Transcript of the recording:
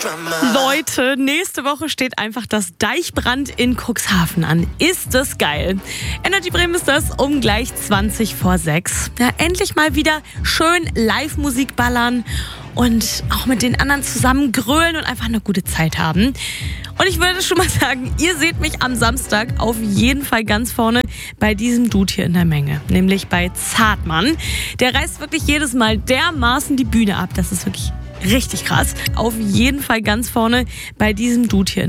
Leute, nächste Woche steht einfach das Deichbrand in Cuxhaven an. Ist das geil? Energy Bremen ist das um gleich 20 vor 6. Ja, endlich mal wieder schön Live-Musik ballern und auch mit den anderen zusammen grölen und einfach eine gute Zeit haben. Und ich würde schon mal sagen, ihr seht mich am Samstag auf jeden Fall ganz vorne bei diesem Dude hier in der Menge, nämlich bei Zartmann. Der reißt wirklich jedes Mal dermaßen die Bühne ab. Das ist wirklich richtig krass. Auf jeden Fall ganz vorne bei diesem Dude hier.